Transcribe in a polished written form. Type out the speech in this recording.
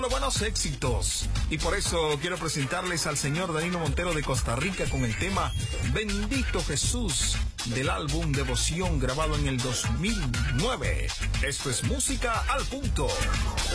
Buenos éxitos. Y por eso quiero presentarles al señor Danilo Montero de Costa Rica con el tema Bendito Jesús del álbum Devoción grabado en el 2009. Esto es Música al Punto.